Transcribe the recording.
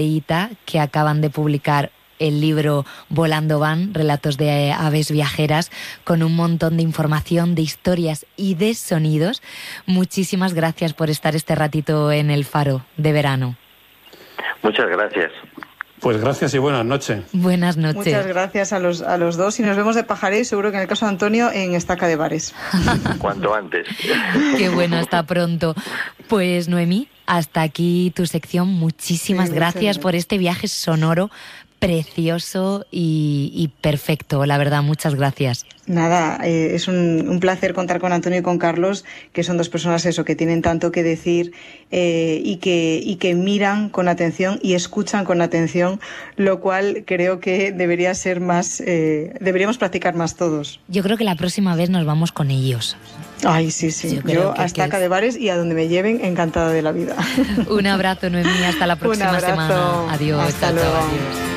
que acaban de publicar el libro Volando Van, relatos de aves viajeras, con un montón de información, de historias y de sonidos. Muchísimas gracias por estar este ratito en El Faro de verano. Muchas gracias. Pues gracias y buenas noches. Buenas noches. Muchas gracias a los dos y nos vemos de pajaré, seguro que en el caso de Antonio en Estaca de Bares. Cuanto antes. Qué bueno, hasta pronto. Pues Noemí, hasta aquí tu sección. Muchísimas gracias por este viaje sonoro precioso y perfecto, la verdad, muchas gracias. Nada, es un placer contar con Antonio y con Carlos, que son dos personas que tienen tanto que decir y que miran con atención y escuchan con atención, lo cual creo que debería ser más, deberíamos practicar más todos. Yo creo que la próxima vez nos vamos con ellos. Ay, sí. Yo a Estaca de Bares y a donde me lleven, encantada de la vida. Un abrazo, Noemí, hasta la próxima semana. Adiós. Hasta luego. Adiós.